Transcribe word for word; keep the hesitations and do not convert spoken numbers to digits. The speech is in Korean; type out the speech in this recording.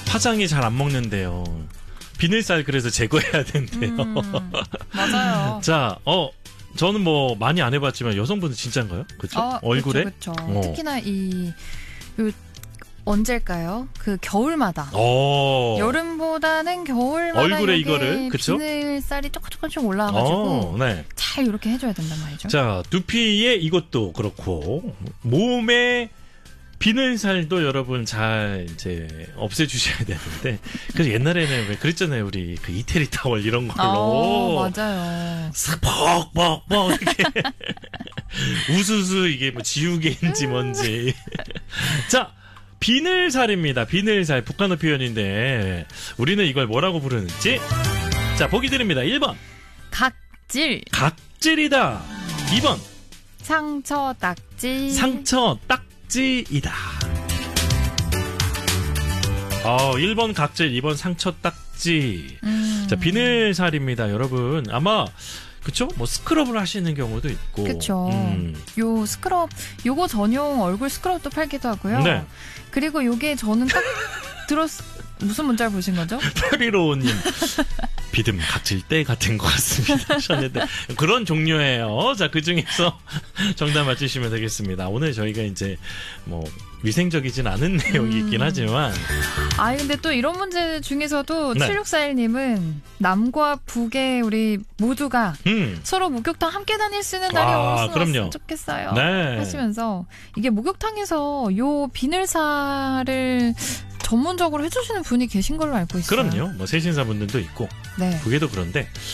화장이 잘 안 먹는데요. 비늘살 그래서 제거해야 된대요. 음, 맞아요. 자, 어, 저는 뭐 많이 안 해봤지만 여성분은 진짜인가요? 그렇죠? 어, 얼굴에? 그쵸, 그쵸. 어. 특히나 이 요, 언제일까요? 그 겨울마다. 어. 여름보다는 겨울마다 얼굴에 이게 이거를, 그쵸? 비늘살이 조금 조금씩 올라와가지고 어, 네. 잘 이렇게 해줘야 된단 말이죠. 자, 두피에 이것도 그렇고 몸에 비늘살도 여러분 잘 이제 없애주셔야 되는데 그래서 옛날에는 왜 그랬잖아요. 우리 그 이태리 타월 이런 걸로 어, 맞아요. 퍽퍽퍽 이렇게 우수수 이게 뭐 지우개인지 뭔지. 자, 비늘살입니다. 비늘살 북한어 표현인데 우리는 이걸 뭐라고 부르는지. 자, 보기 드립니다. 일 번 각질, 각질이다. 이 번 상처, 딱지. 상처, 딱지이다. 어, 일 번 각질, 이 번 상처, 딱지. 음. 자, 비늘살입니다, 여러분. 아마 그쵸? 뭐 스크럽을 하시는 경우도 있고. 그쵸. 음. 요 스크럽, 요거 전용 얼굴 스크럽도 팔기도 하고요. 네. 그리고 요게 저는 딱 들었, 무슨 문자를 보신 거죠? 팔일오오님. 비듬 각질 때 같은 것 같습니다. 하셨는데 그런 종류예요. 자, 그 중에서 정답 맞추시면 되겠습니다. 오늘 저희가 이제 뭐 위생적이진 않은 내용이 있긴 음. 하지만. 아니, 근데 또 이런 문제 중에서도 네. 칠육사일님은 남과 북의 우리 모두가 음. 서로 목욕탕 함께 다닐 수 있는 날이 아, 왔으면 그럼요. 좋겠어요. 네. 하시면서 이게 목욕탕에서 요 비늘살을 전문적으로 해주시는 분이 계신 걸로 알고 있어요. 그럼요. 뭐 세신사분들도 있고 네. 그게도 그런데